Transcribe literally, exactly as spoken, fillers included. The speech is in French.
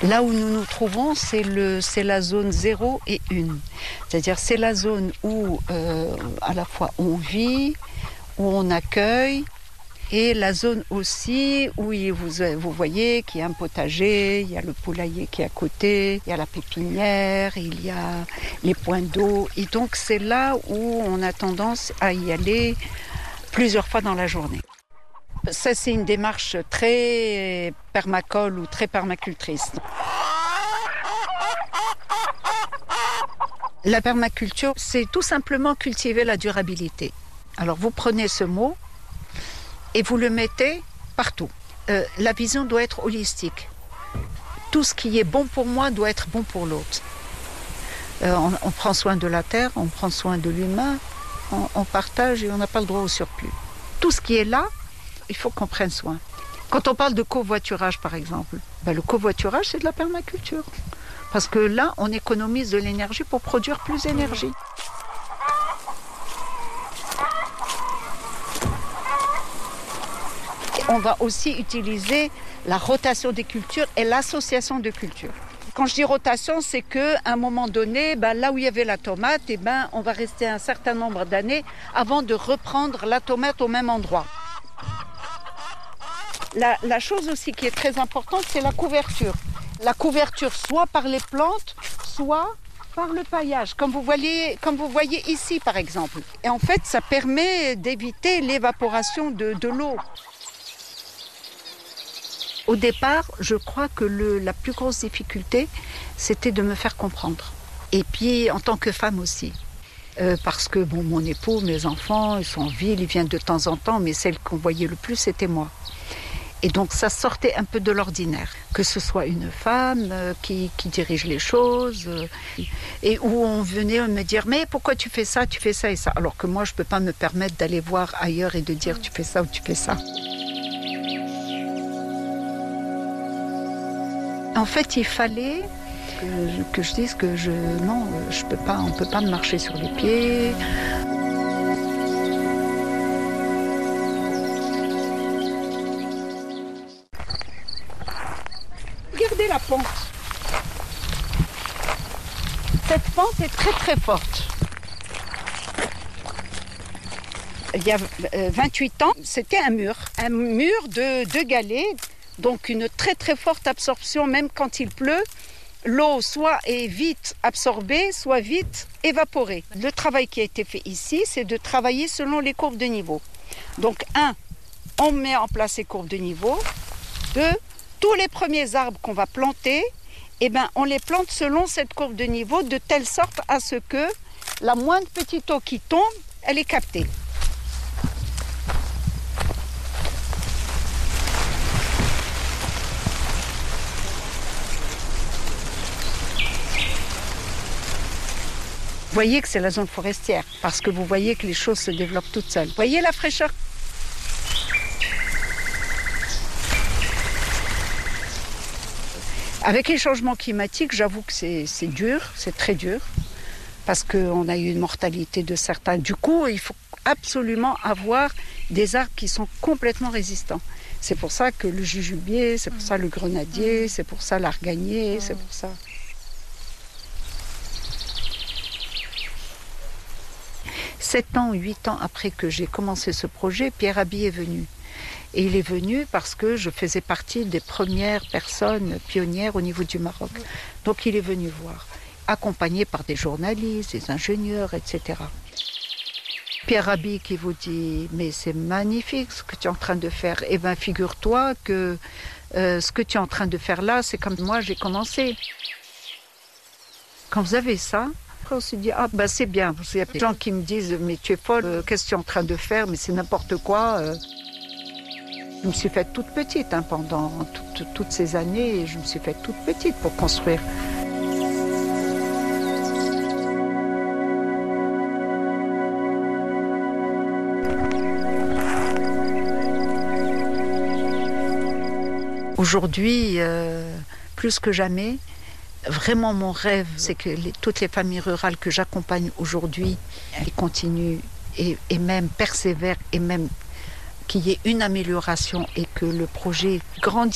Là où nous nous trouvons, c'est, le, c'est la zone zéro et un. C'est-à-dire c'est la zone où euh, à la fois on vit, où on accueille, et la zone aussi où il, vous, vous voyez qu'il y a un potager, il y a le poulailler qui est à côté, il y a la pépinière, il y a les points d'eau. Et donc c'est là où on a tendance à y aller plusieurs fois dans la journée. Ça, c'est une démarche très permacole ou très permacultrice. La permaculture, c'est tout simplement cultiver la durabilité. Alors, vous prenez ce mot et vous le mettez partout. Euh, la vision doit être holistique. Tout ce qui est bon pour moi doit être bon pour l'autre. Euh, on, on prend soin de la terre, on prend soin de l'humain, on, on partage et on n'a pas le droit au surplus. Tout ce qui est là, il faut qu'on prenne soin. Quand on parle de covoiturage, par exemple, ben le covoiturage, c'est de la permaculture. Parce que là, on économise de l'énergie pour produire plus d'énergie. On va aussi utiliser la rotation des cultures et l'association de cultures. Quand je dis rotation, c'est qu'à un moment donné, ben là où il y avait la tomate, eh ben, on va rester un certain nombre d'années avant de reprendre la tomate au même endroit. La, la chose aussi qui est très importante, c'est la couverture. La couverture soit par les plantes, soit par le paillage, comme vous voyez, comme vous voyez ici par exemple. Et en fait, ça permet d'éviter l'évaporation de, de l'eau. Au départ, je crois que le, la plus grosse difficulté, c'était de me faire comprendre. Et puis, en tant que femme aussi. Euh, parce que bon, mon époux, mes enfants, ils sont en ville, ils viennent de temps en temps, mais celle qu'on voyait le plus, c'était moi. Et donc, ça sortait un peu de l'ordinaire. Que ce soit une femme euh, qui, qui dirige les choses, euh, et où on venait me dire « Mais pourquoi tu fais ça, tu fais ça et ça ?» Alors que moi, je ne peux pas me permettre d'aller voir ailleurs et de dire « Tu fais ça ou tu fais ça ». En fait, il fallait que je, que je dise que je, non, je peux pas, on ne peut pas me marcher sur les pieds. Regardez la pente. Cette pente est très très forte. Il y a vingt-huit ans, c'était un mur, un mur de deux galets. Donc une très très forte absorption, même quand il pleut, l'eau soit est vite absorbée, soit vite évaporée. Le travail qui a été fait ici, c'est de travailler selon les courbes de niveau. Donc un, on met en place les courbes de niveau. Deux, tous les premiers arbres qu'on va planter, eh ben, on les plante selon cette courbe de niveau, de telle sorte à ce que la moindre petite eau qui tombe, elle est captée. Vous voyez que c'est la zone forestière, parce que vous voyez que les choses se développent toutes seules. Vous voyez la fraîcheur? Avec les changements climatiques, j'avoue que c'est, c'est dur, c'est très dur, parce qu'on a eu une mortalité de certains. Du coup, il faut absolument avoir des arbres qui sont complètement résistants. C'est pour ça que le jujubier, c'est pour ça le grenadier, c'est pour ça l'arganier, c'est pour ça... Sept ans, huit ans après que j'ai commencé ce projet, Pierre Rabhi est venu. Et il est venu parce que je faisais partie des premières personnes pionnières au niveau du Maroc. Donc il est venu voir, accompagné par des journalistes, des ingénieurs, et cetera. Pierre Rabhi qui vous dit « Mais c'est magnifique ce que tu es en train de faire. » Eh bien, figure-toi que euh, ce que tu es en train de faire là, c'est comme moi j'ai commencé. Quand vous avez ça, on se dit, ah ben c'est bien. Il y a des gens qui me disent, mais tu es folle, euh, qu'est-ce que tu es en train de faire? Mais c'est n'importe quoi. Euh. Je me suis faite toute petite hein, pendant tout, toutes ces années. Et je me suis faite toute petite pour construire. Aujourd'hui, euh, plus que jamais, vraiment, mon rêve, c'est que les, toutes les familles rurales que j'accompagne aujourd'hui, elles continuent et, et même persévèrent et même qu'il y ait une amélioration et que le projet grandisse.